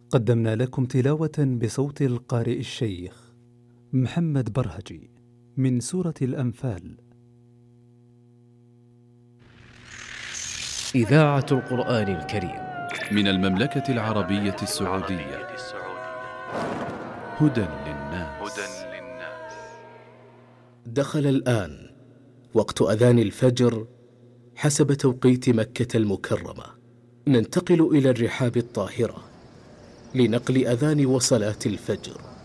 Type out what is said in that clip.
قدمنا لكم تلاوة بصوت القارئ الشيخ محمد برهجي من سورة الأنفال. إذاعة القرآن الكريم من المملكة العربية السعودية. هدى للناس. دخل الآن وقت أذان الفجر حسب توقيت مكة المكرمة. ننتقل إلى الرحاب الطاهرة لنقل أذان وصلاة الفجر.